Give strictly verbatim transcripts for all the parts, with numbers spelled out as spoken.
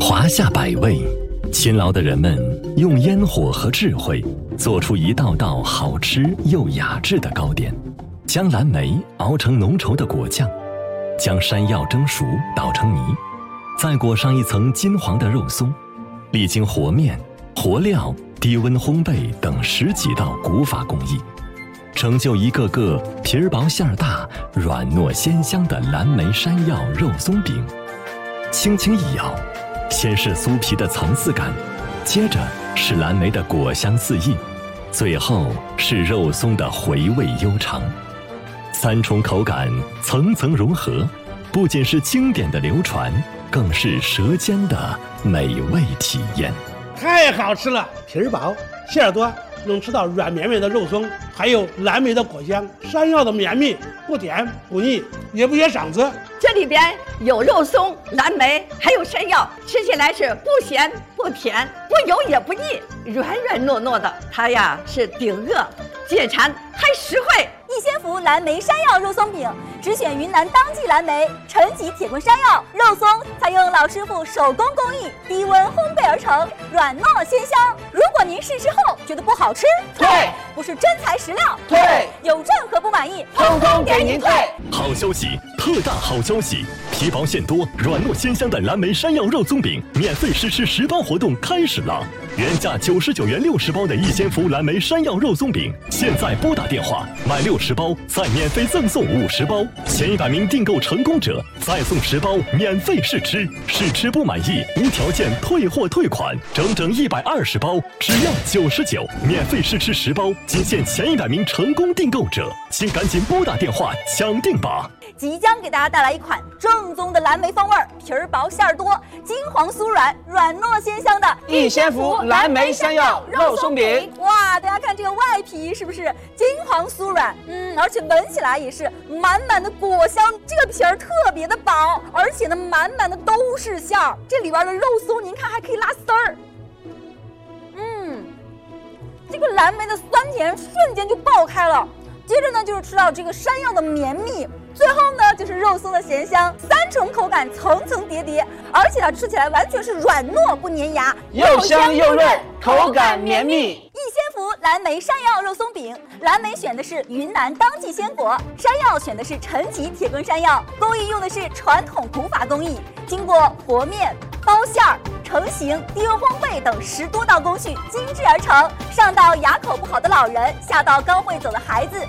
华夏百味，勤劳的人们用烟火和智慧做出一道道好吃又雅致的糕点，将蓝莓熬成浓稠的果酱，将山药蒸熟捣成泥，再裹上一层金黄的肉松，历经和面、和料、低温烘焙等十几道古法工艺，成就一个个皮儿薄馅儿大、软糯鲜香的蓝莓山药肉松饼。轻轻一咬，先是酥皮的层次感，接着是蓝莓的果香四溢，最后是肉松的回味悠长。三重口感层层融合，不仅是经典的流传，更是舌尖的美味体验。 太好吃了，皮儿薄馅儿多，能吃到软绵绵的肉松，还有蓝莓的果香，山药的绵密，不甜不腻，也不噎嗓子。 这里边有肉松、蓝莓，还有山药，吃起来是不咸不甜，不油也不腻，软软糯糯的。它呀是顶饿、解馋，还实惠。 逸仙福蓝莓山药肉松饼，只选云南当季蓝莓、陈吉铁棍山药肉松，采用老师傅手工工艺，低温烘焙而成，软糯鲜香。如果您试吃后觉得不好吃， 退； 不是真材实料， 退； 有任何不满意， 通通给您退。 好消息，特大好消息！皮薄馅多、软糯鲜香的蓝莓山药肉松饼免费试吃十包活动开始了！原价九十九元六十包的逸仙福蓝莓山药肉松饼，现在拨打电话买六十包，再免费赠送五十包，前一百名订购成功者再送十包免费试吃，试吃不满意无条件退货退款，整整一百二十包只要九十九，免费试吃十包，仅限前一百名成功订购者，请赶紧拨打电话抢定吧！ 即将给大家带来一款正宗的蓝莓风味，皮儿薄馅儿多，金黄酥软，软糯鲜香的逸仙福蓝莓山药肉松饼。 哇，大家看这个外皮是不是金黄酥软？嗯，而且闻起来也是满满的果香。这个皮儿特别的薄，而且呢满满的都是馅儿。这里边的肉松您看还可以拉丝儿。嗯，这个蓝莓的酸甜瞬间就爆开了。接着呢就是吃到这个山药的绵密。最后呢，就是肉松的咸香，三重口感层层叠叠，而且它吃起来完全是软糯不粘牙， 又香又润，口感绵密。 逸仙福蓝莓山药肉松饼，蓝莓选的是云南当季鲜果，山药选的是陈吉铁棍山药，工艺用的是传统古法工艺，经过和面、包馅儿、成型、低温烘焙等十多道工序精制而成，上到牙口不好的老人，下到刚会走的孩子。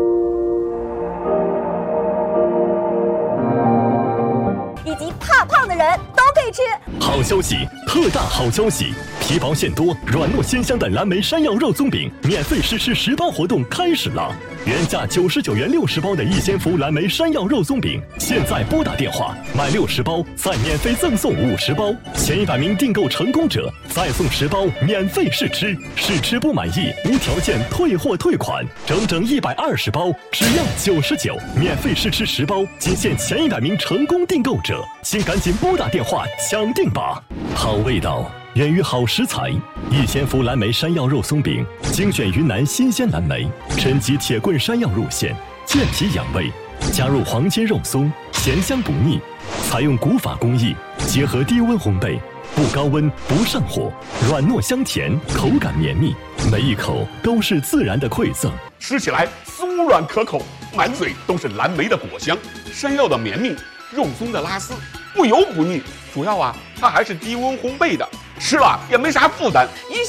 以及怕胖的人都可以吃。 好消息，特大好消息！皮薄馅多、软糯鲜香的蓝莓山药肉松饼免费试吃十包活动开始了！原价九十九元六十包的逸仙福蓝莓山药肉松饼，现在拨打电话买六十包，再免费赠送五十包，前一百名订购成功者再送十包免费试吃，试吃不满意无条件退货退款，整整一百二十包只要九十九，免费试吃十包，仅限前一百名成功订购者，请赶紧拨打电话抢定吧！好味道源于好食材，逸仙福蓝莓山药肉松饼精选云南新鲜蓝莓、陈吉铁棍山药入馅，健脾养胃，加入黄金肉松，咸香不腻，采用古法工艺，结合低温烘焙，不高温不上火，软糯香甜，口感绵密，每一口都是自然的馈赠， 吃起来酥软可口，满嘴都是蓝莓的果香，山药的绵密，肉松的拉丝，不油不腻。主要啊，它还是低温烘焙的，吃了也没啥负担。一